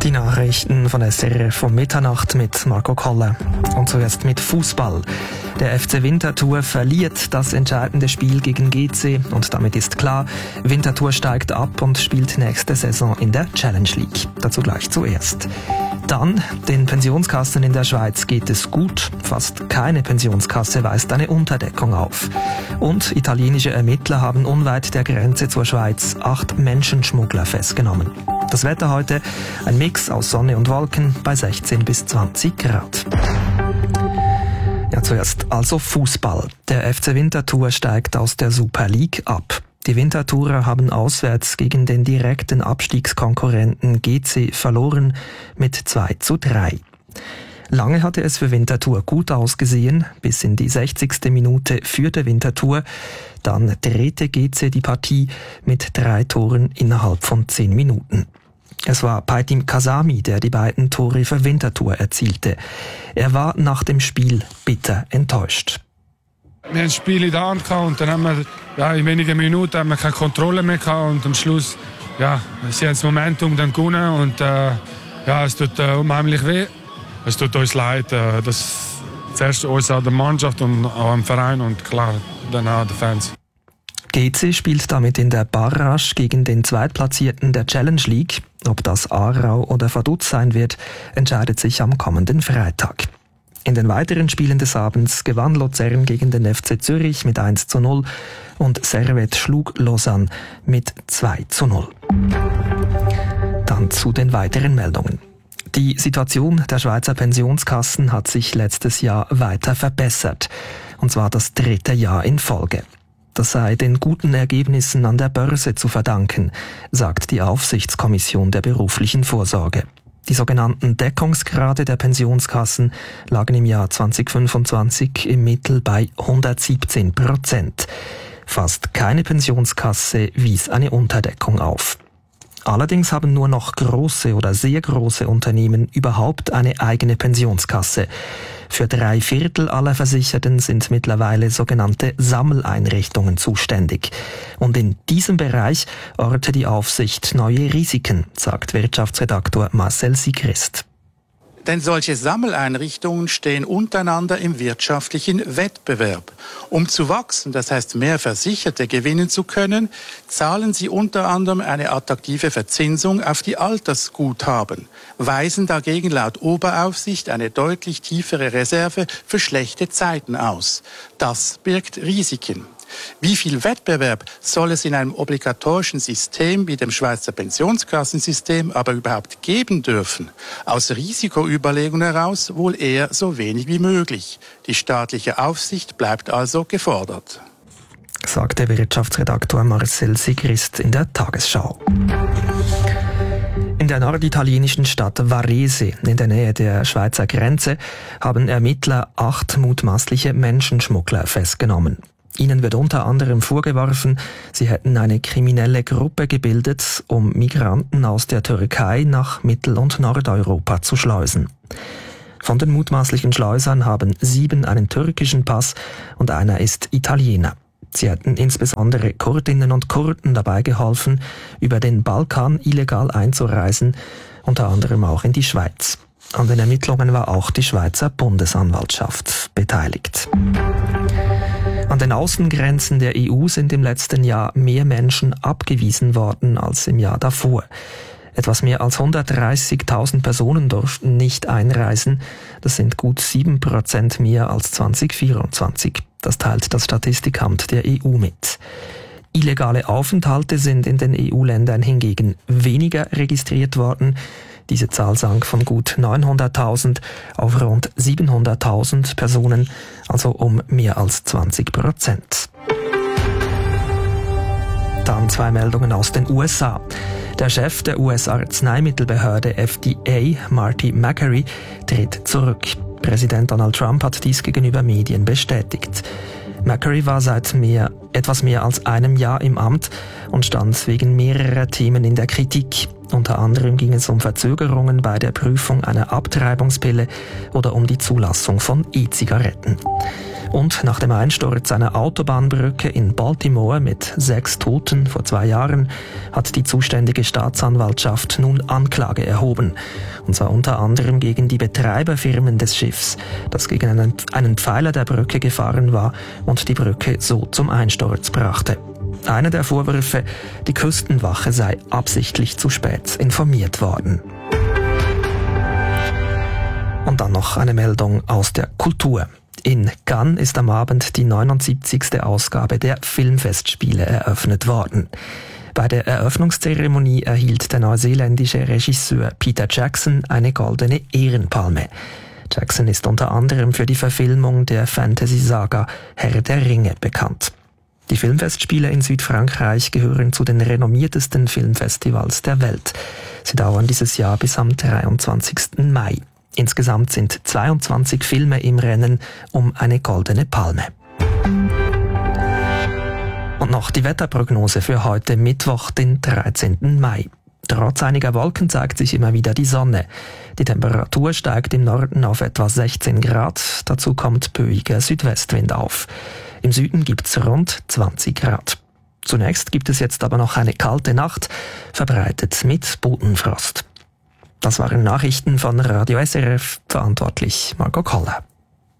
Die Nachrichten von SRF um Mitternacht mit Marco Koller. Und zuerst mit Fußball. Der FC Winterthur verliert das entscheidende Spiel gegen GC und damit ist klar, Winterthur steigt ab und spielt nächste Saison in der Challenge League. Dazu gleich zuerst. Dann, den Pensionskassen in der Schweiz geht es gut. Fast keine Pensionskasse weist eine Unterdeckung auf. Und italienische Ermittler haben unweit der Grenze zur Schweiz 8 Menschenschmuggler festgenommen. Das Wetter heute, ein Mix aus Sonne und Wolken bei 16 bis 20 Grad. Ja, zuerst also Fußball. Der FC Winterthur steigt aus der Super League ab. Die Winterthurer haben auswärts gegen den direkten Abstiegskonkurrenten GC verloren mit 2:3. Lange hatte es für Winterthur gut ausgesehen, bis in die 60. Minute führte Winterthur. Dann drehte GC die Partie mit 3 Toren innerhalb von 10 Minuten. Es war Paitim Kasami, der die beiden Tore für Winterthur erzielte. Er war nach dem Spiel bitter enttäuscht. Wir haben das Spiel in der Hand gehabt und dann haben wir in wenigen Minuten haben wir keine Kontrolle mehr gehabt und am Schluss sie haben das Momentum dann gewonnen und es tut unheimlich weh. Es tut uns leid, das zuerst uns an der Mannschaft und auch am Verein und klar dann auch den Fans. GC spielt damit in der Barrage gegen den Zweitplatzierten der Challenge League. Ob das Aarau oder Vaduz sein wird, entscheidet sich am kommenden Freitag. In den weiteren Spielen des Abends gewann Luzern gegen den FC Zürich mit 1:0 und Servette schlug Lausanne mit 2:0. Dann zu den weiteren Meldungen. Die Situation der Schweizer Pensionskassen hat sich letztes Jahr weiter verbessert, und zwar das 3. Jahr in Folge. Das sei den guten Ergebnissen an der Börse zu verdanken, sagt die Aufsichtskommission der beruflichen Vorsorge. Die sogenannten Deckungsgrade der Pensionskassen lagen im Jahr 2025 im Mittel bei 117%. Fast keine Pensionskasse wies eine Unterdeckung auf. Allerdings haben nur noch große oder sehr große Unternehmen überhaupt eine eigene Pensionskasse. Für 3/4 aller Versicherten sind mittlerweile sogenannte Sammeleinrichtungen zuständig. Und in diesem Bereich orte die Aufsicht neue Risiken, sagt Wirtschaftsredaktor Marcel Sigrist. Denn solche Sammeleinrichtungen stehen untereinander im wirtschaftlichen Wettbewerb. Um zu wachsen, das heißt mehr Versicherte gewinnen zu können, zahlen sie unter anderem eine attraktive Verzinsung auf die Altersguthaben, weisen dagegen laut Oberaufsicht eine deutlich tiefere Reserve für schlechte Zeiten aus. Das birgt Risiken. Wie viel Wettbewerb soll es in einem obligatorischen System wie dem Schweizer Pensionskassensystem aber überhaupt geben dürfen? Aus Risikoüberlegungen heraus wohl eher so wenig wie möglich. Die staatliche Aufsicht bleibt also gefordert, sagte Wirtschaftsredaktor Marcel Sigrist in der Tagesschau. In der norditalienischen Stadt Varese, in der Nähe der Schweizer Grenze, haben Ermittler 8 mutmaßliche Menschenschmuggler festgenommen. Ihnen wird unter anderem vorgeworfen, sie hätten eine kriminelle Gruppe gebildet, um Migranten aus der Türkei nach Mittel- und Nordeuropa zu schleusen. Von den mutmaßlichen Schleusern haben 7 einen türkischen Pass und einer ist Italiener. Sie hätten insbesondere Kurdinnen und Kurden dabei geholfen, über den Balkan illegal einzureisen, unter anderem auch in die Schweiz. An den Ermittlungen war auch die Schweizer Bundesanwaltschaft beteiligt. An den Außengrenzen der EU sind im letzten Jahr mehr Menschen abgewiesen worden als im Jahr davor. Etwas mehr als 130.000 Personen durften nicht einreisen. Das sind gut 7% mehr als 2024. Das teilt das Statistikamt der EU mit. Illegale Aufenthalte sind in den EU-Ländern hingegen weniger registriert worden. Diese Zahl sank von gut 900.000 auf rund 700.000 Personen, also um mehr als 20%. Dann 2 Meldungen aus den USA. Der Chef der US-Arzneimittelbehörde FDA, Marty Makary, tritt zurück. Präsident Donald Trump hat dies gegenüber Medien bestätigt. Makary war seit etwas mehr als einem Jahr im Amt und stand wegen mehrerer Themen in der Kritik. Unter anderem ging es um Verzögerungen bei der Prüfung einer Abtreibungspille oder um die Zulassung von E-Zigaretten. Und nach dem Einsturz einer Autobahnbrücke in Baltimore mit 6 Toten vor 2 Jahren hat die zuständige Staatsanwaltschaft nun Anklage erhoben. Und zwar unter anderem gegen die Betreiberfirmen des Schiffs, das gegen einen Pfeiler der Brücke gefahren war und die Brücke so zum Einsturz brachte. Einer der Vorwürfe, die Küstenwache sei absichtlich zu spät informiert worden. Und dann noch eine Meldung aus der Kultur. In Cannes ist am Abend die 79. Ausgabe der Filmfestspiele eröffnet worden. Bei der Eröffnungszeremonie erhielt der neuseeländische Regisseur Peter Jackson eine goldene Ehrenpalme. Jackson ist unter anderem für die Verfilmung der Fantasy-Saga Herr der Ringe bekannt. Die Filmfestspiele in Südfrankreich gehören zu den renommiertesten Filmfestivals der Welt. Sie dauern dieses Jahr bis am 23. Mai. Insgesamt sind 22 Filme im Rennen um eine goldene Palme. Und noch die Wetterprognose für heute Mittwoch, den 13. Mai. Trotz einiger Wolken zeigt sich immer wieder die Sonne. Die Temperatur steigt im Norden auf etwa 16 Grad. Dazu kommt böiger Südwestwind auf. Im Süden gibt's rund 20 Grad. Zunächst gibt es jetzt aber noch eine kalte Nacht, verbreitet mit Bodenfrost. Das waren Nachrichten von Radio SRF, verantwortlich Marco Koller.